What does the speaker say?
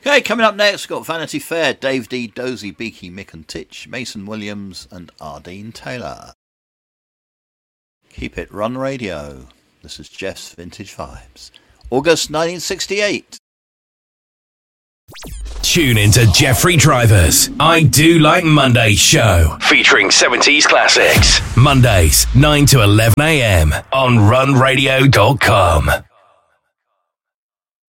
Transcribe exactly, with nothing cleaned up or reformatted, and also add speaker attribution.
Speaker 1: Okay, coming up next, we've got Vanity Fair, Dave D, Dozy, Beaky, Mick and Titch, Mason Williams and Ardeen Taylor. Keep it Run Radio. This is Jeff's Vintage Vibes. August nineteen sixty-eight.
Speaker 2: Tune into Jeffrey Driver's I Do Like Mondays show, featuring seventies classics. Mondays, nine to eleven a.m. on run radio dot com.